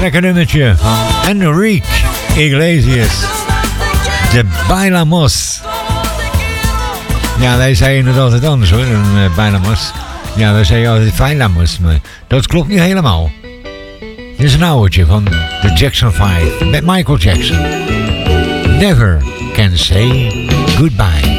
lekker nummertje van Enrique Iglesias. De Bailamos. Ja, wij zeiden het altijd anders hoor, een Bailamos. Ja, wij zeiden altijd Bailamos, maar dat klopt niet helemaal. Dit is een oudertje van de Jackson 5 met Michael Jackson. Never can say goodbye.